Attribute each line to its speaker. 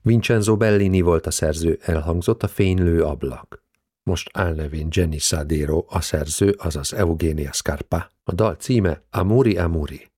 Speaker 1: Vincenzo Bellini volt a szerző, elhangzott a Fénylő ablak. Most álnevén Jenny Sadero a szerző, azaz Eugenia Scarpa. A dal címe Amuri Amuri.